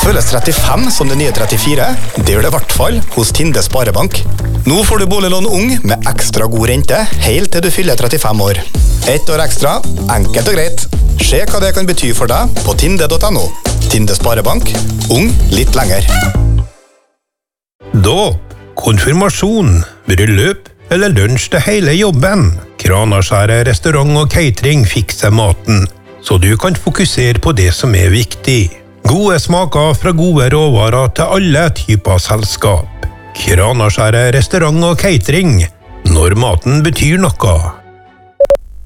Føles 35 som det nye 34? Det gjør det i hvert fall hos Tinde Sparebank. Nå får du boliglån ung med ekstra god rente, helt til du fyller 35 år. 1 år ekstra, enkelt og greit. Se hva det kan bety for deg på tinde.no. Tinde Sparebank, ung litt lenger. Dåp, konfirmasjon, bryllup eller lunsj til hele jobben. Kranaskjæret restaurant og catering fikser maten, så du kan fokusere på det som er viktig. Gode smaker fra gode råvarer til alle typer selskap. Kranaskjæret restaurant og catering, når maten betyr noe.